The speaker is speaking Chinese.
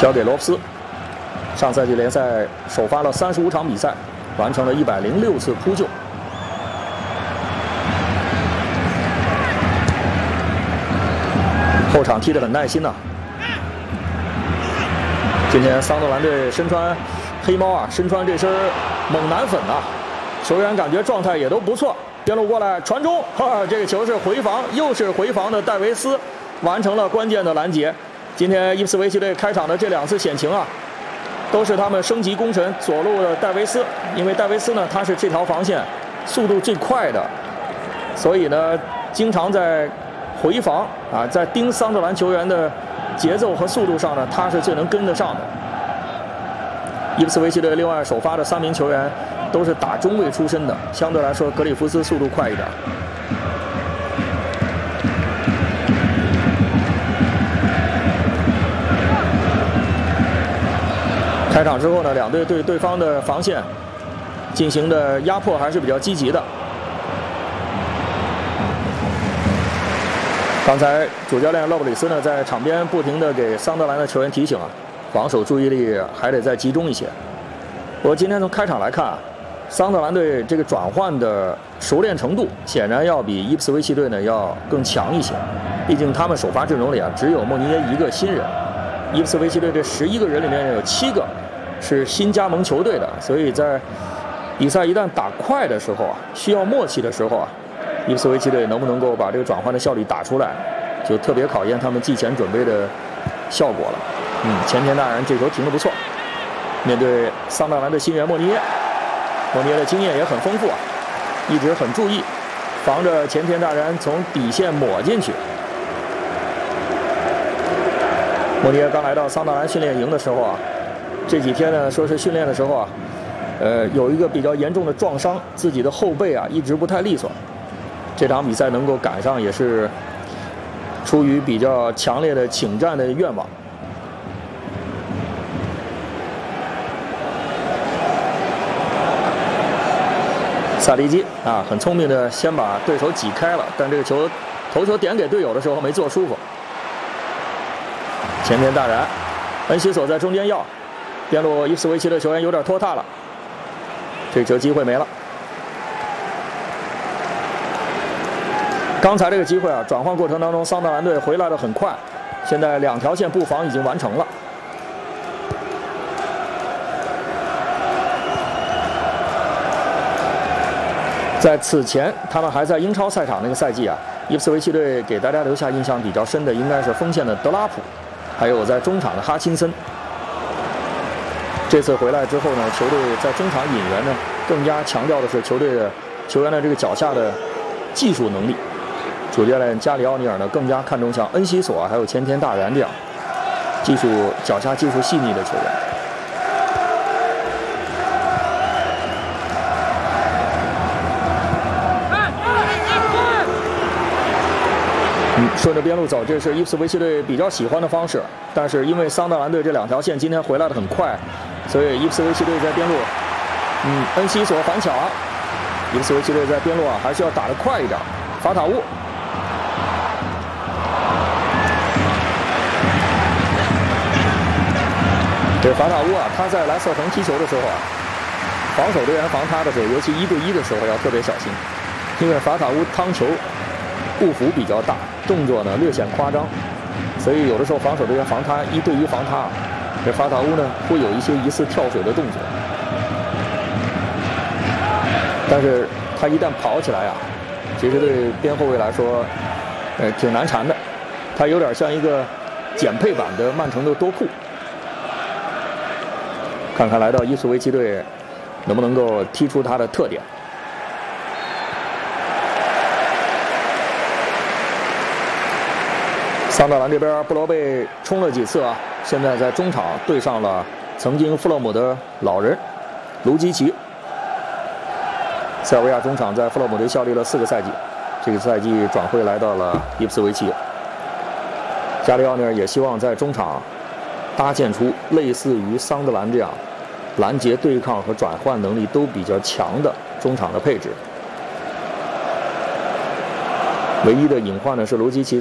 交给罗夫斯。上赛季联赛首发了35场比赛，完成了106次扑救。后场踢得很耐心呐。今天桑德兰队身穿黑猫啊，身穿这身猛男粉啊，球员感觉状态也都不错。边路过来传中，这个球是回防，又是回防的戴维斯完成了关键的拦截。今天伊普斯维奇队开场的这2次险情啊，都是他们升级功臣左路的戴维斯，因为戴维斯呢，他是这条防线速度最快的，所以呢，经常在回防啊，在盯桑德兰球员的节奏和速度上呢，他是最能跟得上的。伊普斯维奇队另外首发的3名球员都是打中卫出身的，相对来说格里夫斯速度快一点。开场之后呢，2队对对方的防线进行的压迫还是比较积极的。刚才主教练勒布里斯呢在场边不停地给桑德兰的球员提醒啊，防守注意力还得再集中一些。不过今天从开场来看啊，桑德兰队这个转换的熟练程度显然要比伊普斯维奇队呢要更强一些。毕竟他们首发阵容里啊只有莫尼耶1个新人，伊普斯维奇队这11个人里面有7个是新加盟球队的，所以在比赛一旦打快的时候啊，需要默契的时候啊，伊普斯维奇队能不能够把这个转换的效率打出来，就特别考验他们季前准备的效果了。前田大然这球停得不错，面对桑德兰的新援莫尼耶，莫尼耶的经验也很丰富啊，一直很注意防着前田大然从底线抹进去。莫尼耶刚来到桑德兰训练营的时候啊，这几天呢说是训练的时候啊，有一个比较严重的撞伤，自己的后背啊一直不太利索。这场比赛能够赶上也是出于比较强烈的请战的愿望。萨利基啊，很聪明的先把对手挤开了，但这个球头球点给队友的时候没做舒服。前田大然，恩西索在中间要，边路伊普斯维奇的球员有点拖沓了，这球机会没了。刚才这个机会啊，转换过程当中桑德兰队回来的很快，现在2条线布防已经完成了。在此前他们还在英超赛场那个赛季啊，伊普斯维奇队给大家留下印象比较深的应该是锋线的德拉普，还有在中场的哈钦森。这次回来之后呢，球队在中场引援呢更加强调的是球队的球员的这个脚下的技术能力。主教练加里奥尼尔呢更加看重像恩西索还有前田大然这样脚下技术细腻的球员。顺着边路走，这是伊普斯维奇队比较喜欢的方式。但是因为桑德兰队这2条线今天回来的很快，所以伊普斯维奇队在边路，恩西索反抢，伊普斯维奇队在边路啊还是要打得快一点。法塔乌，这法塔乌啊，他在莱斯特城踢球的时候啊，防守队员防他的时候，尤其1对1的时候要特别小心，因为法塔乌趟球步幅比较大，动作呢略显夸张，所以有的时候防守队员防他1对1防他，这法塔乌呢会有一些疑似跳水的动作，但是他一旦跑起来啊，其实对边后卫来说，挺难缠的，他有点像一个减配版的曼城的多库。看看来到伊普斯维奇队能不能够踢出他的特点。桑德兰这边布罗贝冲了几次啊，现在在中场对上了曾经弗洛姆的老人卢基奇。塞尔维亚中场在弗洛姆队效力了4个赛季，这个赛季转会来到了伊普斯维奇。加里奥尼尔也希望在中场搭建出类似于桑德兰这样拦截、对抗和转换能力都比较强的中场的配置。唯一的隐患呢是卢基奇